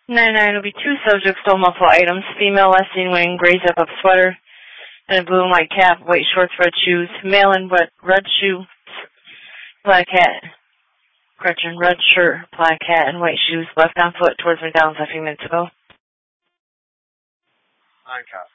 99 will be two subjects, stole multiple items. Female, last seen wearing gray zip-up sweater and a blue and white cap, white shorts, red shoes. Male in red shoes, black hat. Correction, red shirt, black hat, and white shoes. Left on foot towards McDonald's a few minutes ago. Handcuff.